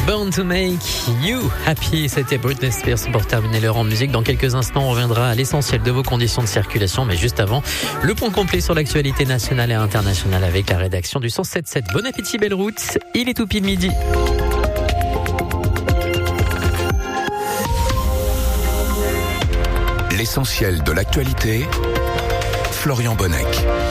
Born to Make You Happy, c'était Britney Spears pour terminer l'heure en musique. Dans quelques instants, on reviendra à l'essentiel de vos conditions de circulation, mais juste avant, le point complet sur l'actualité nationale et internationale avec la rédaction du 107.7. Bon appétit, belle route, il est tout pile midi. L'essentiel de l'actualité, Florian Bonnec.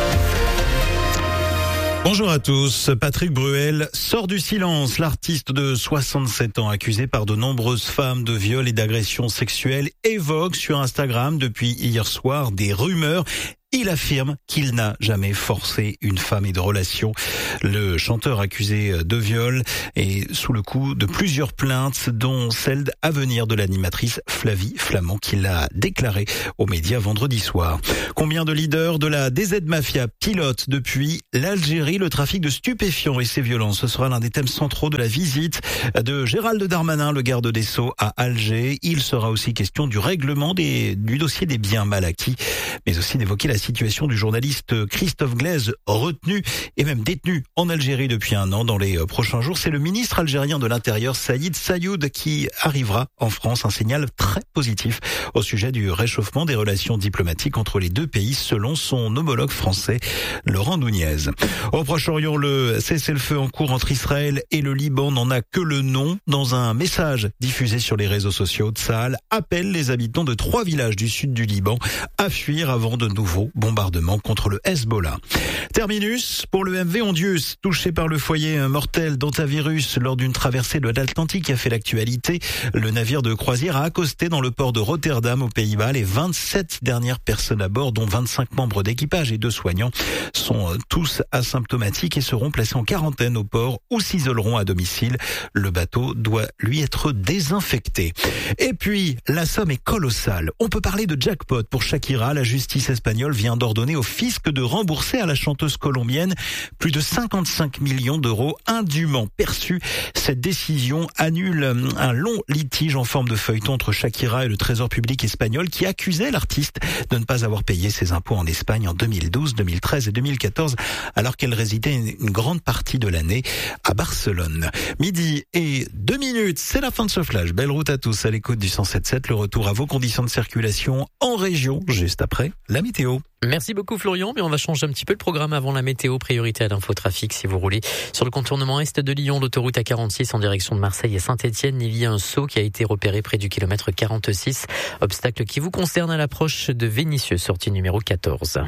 Bonjour à tous. Patrick Bruel sort du silence. L'artiste de 67 ans, accusé par de nombreuses femmes de viol et d'agression sexuelle, évoque sur Instagram depuis hier soir des rumeurs. Il affirme qu'il n'a jamais forcé une femme et de relation. Le chanteur accusé de viol est sous le coup de plusieurs plaintes, dont celle à venir de l'animatrice Flavie Flament, qui l'a déclaré aux médias vendredi soir. Combien de leaders de la DZ Mafia pilotent depuis l'Algérie le trafic de stupéfiants et ses violences? Ce sera l'un des thèmes centraux de la visite de Gérald Darmanin, le garde des Sceaux, à Alger. Il sera aussi question du règlement du dossier des biens mal acquis, mais aussi d'évoquer la situation du journaliste Christophe Glaise, retenu et même détenu en Algérie depuis un an. Dans les prochains jours, c'est le ministre algérien de l'Intérieur, Saïd Sayoud, qui arrivera en France. Un signal très positif au sujet du réchauffement des relations diplomatiques entre les deux pays, selon son homologue français, Laurent Nunez. Au Proche-Orient, le cessez-le-feu en cours entre Israël et le Liban n'en a que le nom. Dans un message diffusé sur les réseaux sociaux, Tsahal appelle les habitants de 3 villages du sud du Liban à fuir avant de nouveaux bombardements contre le Hezbollah. Terminus pour le MV Ondius, touché par le foyer mortel d'hantavirus lors d'une traversée de l'Atlantique qui a fait l'actualité. Le navire de croisière a accosté dans le port de Rotterdam aux Pays-Bas. Les 27 dernières personnes à bord, dont 25 membres d'équipage et 2 soignants, sont tous asymptomatiques et seront placés en quarantaine au port ou s'isoleront à domicile. Le bateau doit lui être désinfecté. Et puis, la somme est colossale. On peut parler de jackpot pour Shakira. La justice espagnole vient d'ordonner au fisc de rembourser à la chanteuse colombienne plus de 55 millions d'euros indûment perçus. Cette décision annule un long litige en forme de feuilleton entre Shakira et le Trésor public espagnol qui accusait l'artiste de ne pas avoir payé ses impôts en Espagne en 2012, 2013 et 2014 alors qu'elle résidait une grande partie de l'année à Barcelone. Midi et 2 minutes, c'est la fin de ce flash. Belle route à tous à l'écoute du 107.7. Le retour à vos conditions de circulation en région juste après la météo. Merci beaucoup Florian, mais on va changer un petit peu le programme avant la météo. Priorité à l'infotrafic si vous roulez sur le contournement est de Lyon, l'autoroute A46 en direction de Marseille et Saint-Etienne. Il y a un saut qui a été repéré près du kilomètre 46. Obstacle qui vous concerne à l'approche de Vénissieux, sortie numéro 14.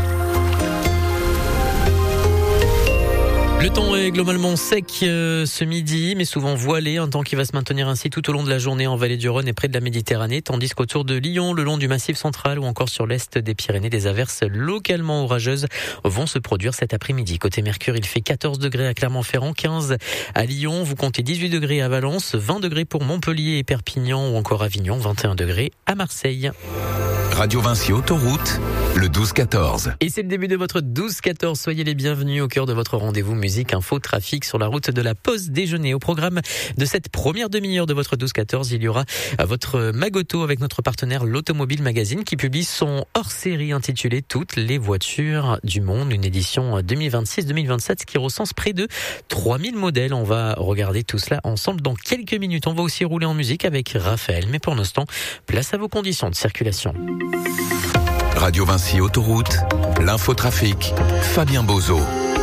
Le temps est globalement sec ce midi, mais souvent voilé, un temps qui va se maintenir ainsi tout au long de la journée en vallée du Rhône et près de la Méditerranée, tandis qu'autour de Lyon, le long du Massif central ou encore sur l'est des Pyrénées, des averses localement orageuses vont se produire cet après-midi. Côté Mercure, il fait 14 degrés à Clermont-Ferrand, 15 à Lyon, vous comptez 18 degrés à Valence, 20 degrés pour Montpellier et Perpignan ou encore Avignon, 21 degrés à Marseille. Radio Vinci Autoroute, le 12-14. Et c'est le début de votre 12-14. Soyez les bienvenus au cœur de votre rendez-vous musique, info, trafic sur la route de la pause déjeuner. Au programme de cette première demi-heure de votre 12-14, il y aura votre Magoto avec notre partenaire l'Automobile Magazine qui publie son hors-série intitulé Toutes les voitures du monde, une édition 2026-2027 qui recense près de 3000 modèles. On va regarder tout cela ensemble dans quelques minutes. On va aussi rouler en musique avec Raphaël. Mais pour l'instant, place à vos conditions de circulation. Radio Vinci Autoroute, l'infotrafic, Fabien Bozo.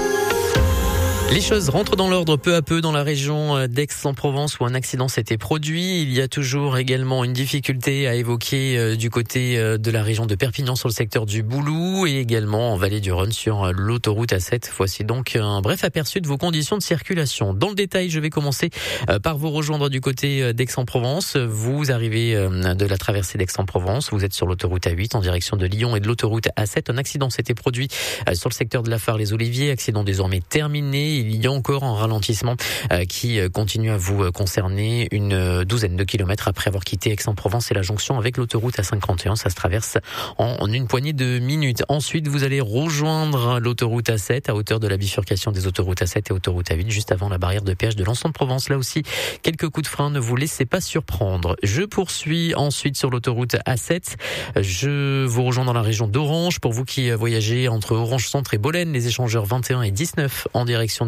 Les choses rentrent dans l'ordre peu à peu dans la région d'Aix-en-Provence où un accident s'était produit. Il y a toujours également une difficulté à évoquer du côté de la région de Perpignan sur le secteur du Boulou et également en vallée du Rhône sur l'autoroute A7. Voici donc un bref aperçu de vos conditions de circulation. Dans le détail, je vais commencer par vous rejoindre du côté d'Aix-en-Provence. Vous arrivez de la traversée d'Aix-en-Provence. Vous êtes sur l'autoroute A8 en direction de Lyon et de l'autoroute A7. Un accident s'était produit sur le secteur de la Phare-les-Oliviers. Accident désormais terminé. Il y a encore un ralentissement qui continue à vous concerner une douzaine de kilomètres après avoir quitté Aix-en-Provence et la jonction avec l'autoroute A51. Ça se traverse en une poignée de minutes. Ensuite, vous allez rejoindre l'autoroute A7 à hauteur de la bifurcation des autoroutes A7 et autoroute A8 juste avant la barrière de péage de l'Anse-en-Provence. Là aussi, quelques coups de frein, ne vous laissez pas surprendre. Je poursuis ensuite sur l'autoroute A7. Je vous rejoins dans la région d'Orange. Pour vous qui voyagez entre Orange Centre et Bolène, les échangeurs 21 et 19 en direction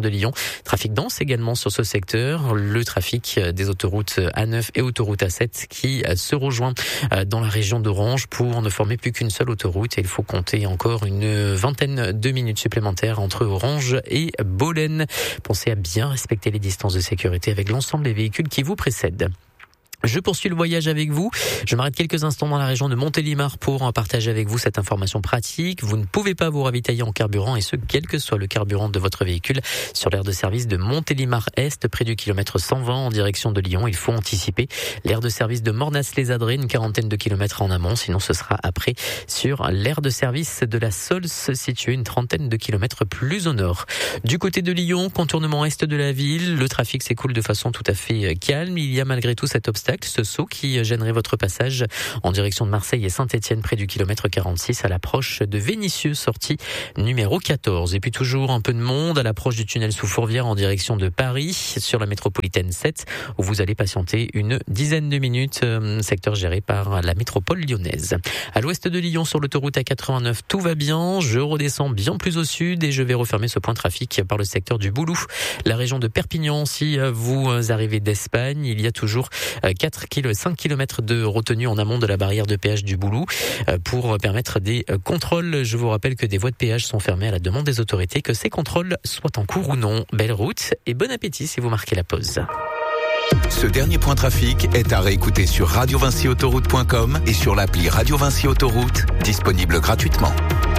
de Lyon. Trafic dense également sur ce secteur. Le trafic des autoroutes A9 et autoroute A7 qui se rejoint dans la région d'Orange pour ne former plus qu'une seule autoroute. Et il faut compter encore une vingtaine de minutes supplémentaires entre Orange et Bolène. Pensez à bien respecter les distances de sécurité avec l'ensemble des véhicules qui vous précèdent. Je poursuis le voyage avec vous. Je m'arrête quelques instants dans la région de Montélimar pour partager avec vous cette information pratique. Vous ne pouvez pas vous ravitailler en carburant, et ce, quel que soit le carburant de votre véhicule, sur l'aire de service de Montélimar-Est, près du kilomètre 120 en direction de Lyon. Il faut anticiper l'aire de service de Mornas-les-Adrets, une quarantaine de kilomètres en amont. Sinon, ce sera après sur l'aire de service de la Sols, située une trentaine de kilomètres plus au nord. Du côté de Lyon, contournement est de la ville, le trafic s'écoule de façon tout à fait calme. Il y a malgré tout cet obstacle, ce saut qui gênerait votre passage en direction de Marseille et Saint-Étienne près du kilomètre 46 à l'approche de Vénissieux, sortie numéro 14. Et puis toujours un peu de monde à l'approche du tunnel sous Fourvière en direction de Paris sur la métropolitaine 7 où vous allez patienter une dizaine de minutes, secteur géré par la métropole lyonnaise. À l'ouest de Lyon sur l'autoroute A89, tout va bien. Je redescends bien plus au sud et je vais refermer ce point de trafic par le secteur du Boulou. La région de Perpignan, si vous arrivez d'Espagne, il y a toujours 5 km de retenue en amont de la barrière de péage du Boulou pour permettre des contrôles. Je vous rappelle que des voies de péage sont fermées à la demande des autorités, que ces contrôles soient en cours ou non. Belle route et bon appétit si vous marquez la pause. Ce dernier point trafic est à réécouter sur radiovincyautoroute.com et sur l'appli Radio Vinci Autoroute, disponible gratuitement.